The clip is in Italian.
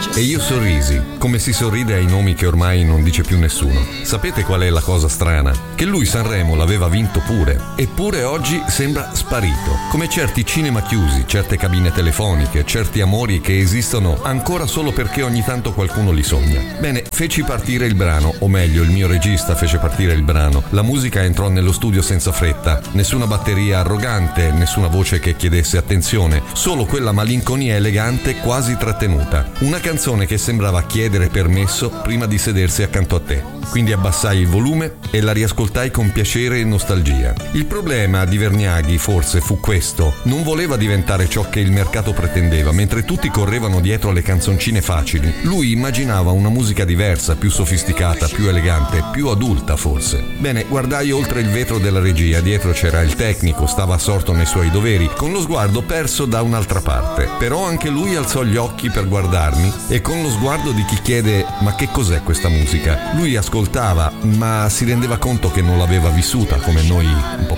E io sorrisi, come si sorride ai nomi che ormai non dice più nessuno. Sapete qual è la cosa strana? Che lui Sanremo l'aveva vinto pure, eppure oggi sembra sparito. Come certi cinema chiusi, certe cabine telefoniche, certi amori che esistono ancora solo perché ogni tanto qualcuno li sogna. Bene, feci partire il brano, o meglio, il mio regista fece partire il brano. La musica entrò nello studio senza fretta, nessuna batteria arrogante, nessuna voce che chiedesse attenzione, solo quella malinconia elegante quasi trattenuta. Una canzone che sembrava chiedere permesso prima di sedersi accanto a te. Quindi abbassai il volume e la riascoltai con piacere e nostalgia. Il problema di Vergnaghi forse fu questo: non voleva diventare ciò che il mercato pretendeva. Mentre tutti correvano dietro alle canzoncine facili, lui immaginava una musica diversa, più sofisticata, più elegante, più adulta forse. Bene, guardai oltre il vetro della regia. Dietro c'era il tecnico, stava assorto nei suoi doveri, con lo sguardo perso da un'altra parte. Però anche lui alzò gli occhi per guardarmi, e con lo sguardo di chi chiede: ma che cos'è questa musica? Lui ascoltava, ma si rendeva conto che non l'aveva vissuta come noi un po'